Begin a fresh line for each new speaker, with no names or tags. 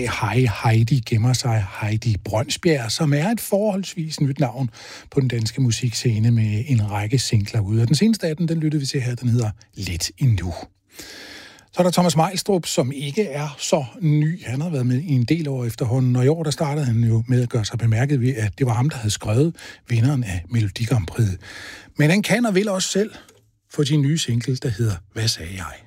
Bag Hej Heidi gemmer sig Heidi Brønsbjerg, som er et forholdsvis nyt navn på den danske musikscene med en række singler ude. Og den seneste af den lyttede vi til her, den hedder Lidt Endnu. Så er der Thomas Meilstrup, som ikke er så ny. Han har været med i en del år efterhånden, og i år der startede han jo med at gøre sig bemærket ved, at det var ham, der havde skrevet vinderen af Melodi Grand Prix. Men han kan og vil også selv få sin nye single, der hedder Hvad sagde jeg?